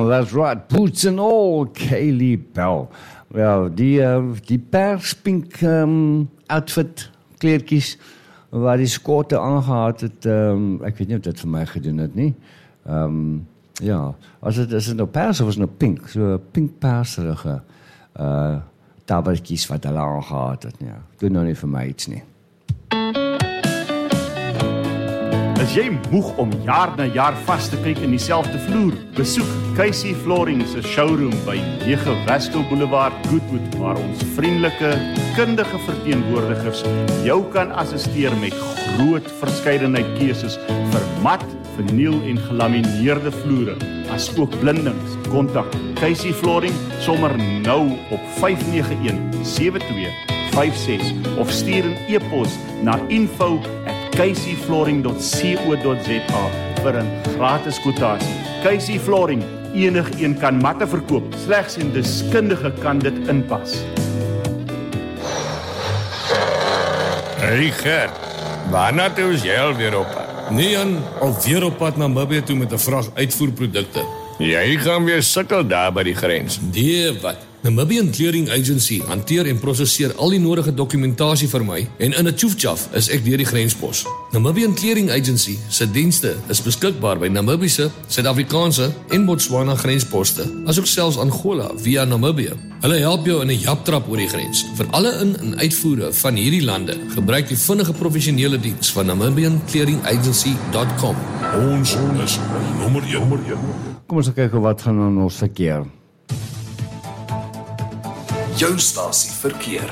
Well, that's right. Boots and all, Kaylee Bell. Wel, die perspink outfit, kleertjies, waar die skotte aangehad het, ek weet nie of dit vir my gedoen het nie. Ja, is het nou pers of is het nou pink? So pink-perserige tabbertjies wat hulle aangehad het. Ja, doen nou nie vir my iets nie. Is jy moeg om jaar na jaar vas te kyk in dieselfde vloer? Besoek Casey Flooring se showroom by 9 Westel Boulevard, Goodwood, waar ons vriendelike, kundige verteenwoordigers jou kan assisteer met groot verskeidenheid keuses vir mat, verniel en gelamineerde vloere, as ook blindings. Kontak Casey Flooring sommer nou op 591-7256 of stuur 'n e-pos na info@caseyflooring.co.za vir 'n gratis kwotasie. Casey Flooring, enigeen kan matte verkoop, slegs 'n deskundige kan dit inpas. Hey Gert, waarna toe is jy alweer op pad? Nee Jan, alweer op pad na Namibië toe met 'n vrag uitvoerprodukte. Jy gaan weer sukkel daar by die grens. Nee wat, Namibian Clearing Agency hanteer en prosesseer al die nodige dokumentasie vir my en in 'n tjoefjaf is ek deur die grenspos. Namibian Clearing Agency se dienste is beskikbaar by Namibiese, Suid-Afrikaanse en Botswana grensposte, asook selfs Angola via Namibië. Hulle help jou in 'n japtrap oor die grens. Vir alle in- en uitvoere van hierdie lande, gebruik die vinnige professionele diens van namibianclearingagency.com. Ons is nommer 1. Kom ons kyk wat gaan aan ons verkeer. Jou stasie verkeer.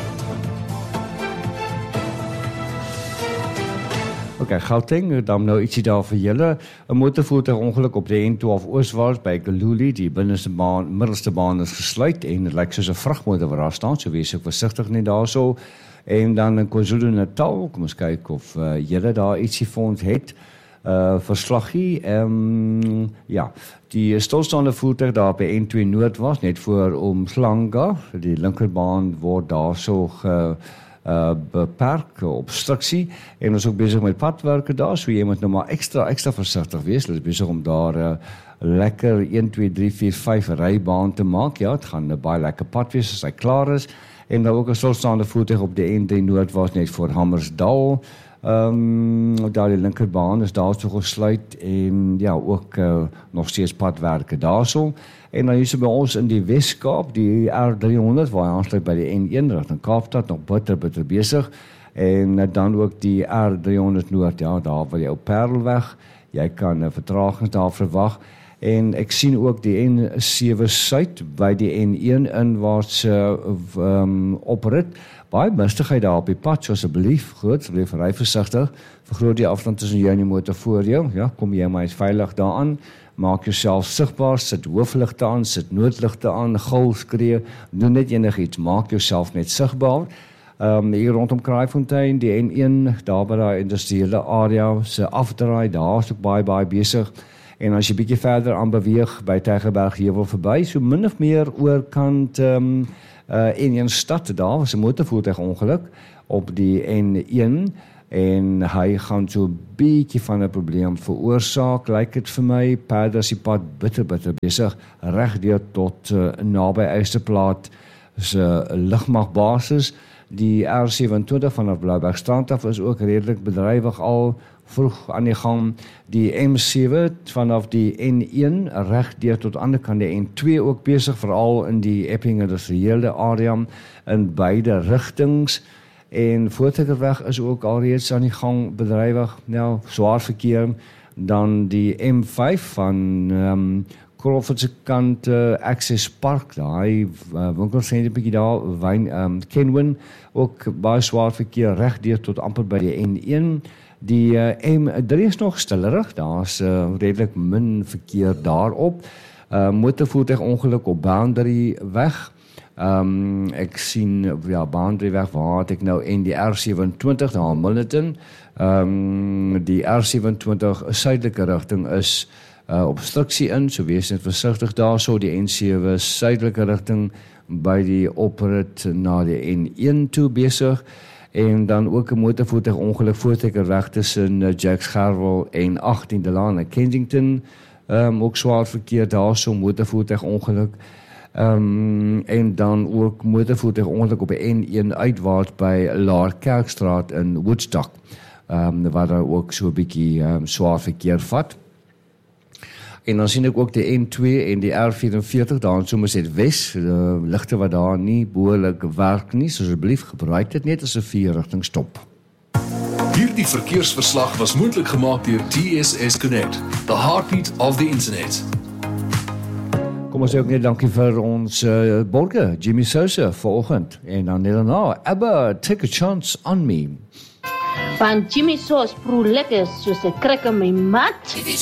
Okay, Gauteng, dan nou ietsie daar vir julle. 'n Motorvoertuig ongeluk op die N12 ooswaarts by Kaluli, die middelste baan is gesluit en dit lyk soos 'n vragmotor wat daar staan, so wees ek versigtig net daarso. En dan in KwaZulu-Natal, kom ons kyk of julle daar ietsie vir ons het. Verslaggie, ja, die stilstaande voertuig daar by N2 Noord was, net voor Umhlanga, die linkerbaan word daar so beperk, obstruksie, en ons is ook bezig met padwerke daar, so jy moet nou maar extra versigtig wees, hulle is bezig om daar lekker 1, 2, 3, 4, 5 rybaan te maak, ja, het gaan baie lekker pad wees as hy klaar is, en dan ook 'n stilstaande voertuig op die N3 Noord was, net voor Hammersdal, daar die linkerbaan is daar so gesluit en ja, ook nog steeds padwerke daarso. En dan hier by ons in die Weskaap, die R300 waar hy aansluit by die N1 rigting Kaapstad, nog bitter besig. En dan ook die R300 Noord, ja, daar waar jy op Parelweg, jy kan vertragings daar verwag. En ek sien ook die N7 Suid by die N1 inwaarts oprit. Baie mistigheid daar op die pad, so asseblief, ry versigtig, vergroot die afstand tussen jou en die motor voor jou, ja, kom jy maar veilig daaraan, maak jouself sigbaar, sit hoofligte aan, sit noodligte aan, gil, skree, doen net enigiets, maak jouself net sigbaar. Hier rondom Kraaifontein, die N1, daar by die industriële area, se afdraai, daar is ook baie besig. En as jy bietjie verder aan beweeg by Tygerberg heuwel verby, so min of meer oorkant in 'n stad daar was 'n motorvoertuig ongeluk op die N1 en hy gaan so 'n bietjie van 'n probleem veroorsaak, lyk dit vir my. Perde is die pad bitter besig regdeur tot naby Eysterplaat se lugmagbasis. Die R27 vanaf Bloubergstrand af is ook redelik bedrywig al vroeg aan die gang. Die M7 vanaf die N1 regdeur tot ander kant die N2 ook besig, veral in die Epping industriële area in beide rigtings. En Voortrekerweg is ook alreeds aan die gang bedrywig. Nou, swaar verkeer. Dan die M5 van Crawford se kant Access Park, daai winkelsentrum bietjie daar, Kenwyn, ook baie swaar verkeer regdeur tot amper by die N1. Die M3 is nog stillerig, daar's redelik min verkeer daarop. Motorvoertuig ongeluk op Boundary weg. Ek sien, ja, Boundary weg, waar het ek nou, en die R27 daar in Milnerton. Die R27 suidelike rigting is obstruksie in, so wees net versigtig daarso. Die N7 suidelike rigting by die oprit na die N1 toe besig. En dan ook 'n motorvoertuig ongeluk Voortrekerweg tussen Jacks Gerwel en 18de Laan in Kensington. ook swaar verkeer daarso, motorvoertuigongeluk. En dan ook motorvoertuigongeluk op die N1 uitwaarts by Laarkerkstraat in Woodstock, waar daar ook so 'n bietjie swaar verkeer vat. En dan sien ek ook die N2 en die R44 daar in Somerset Wes, ligte wat daar nie behoorlik werk nie, so asseblief gebruik dit net as 'n 4-rigting stop. Hierdie verkeersverslag was moontlik gemaak deur TSS Connect, the heartbeat of the internet. Kom ons sê ook net dankie vir ons borge, Jimmy Sousa, vanoggend. En dan net daarna, ABBA, Take a Chance on Me. Van Jimmy Sauce proe lekker soos 'n krik in my mat.